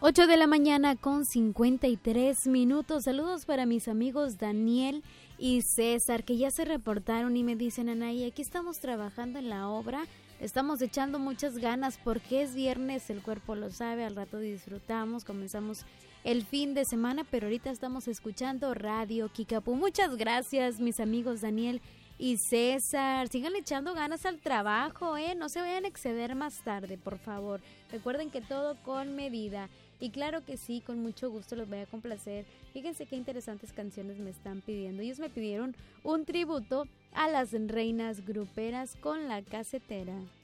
8 de la mañana con 53 minutos. Saludos para mis amigos Daniel y César, que ya se reportaron y me dicen: Anaí, aquí estamos trabajando en la obra, estamos echando muchas ganas porque es viernes, el cuerpo lo sabe, al rato disfrutamos, comenzamos el fin de semana, pero ahorita estamos escuchando Radio Kikapú. Muchas gracias, mis amigos Daniel y César. Sigan echando ganas al trabajo, no se vayan a exceder más tarde, por favor. Recuerden que todo con medida. Y claro que sí, con mucho gusto los voy a complacer. Fíjense qué interesantes canciones me están pidiendo. Ellos me pidieron un tributo a las reinas gruperas con La Casetera.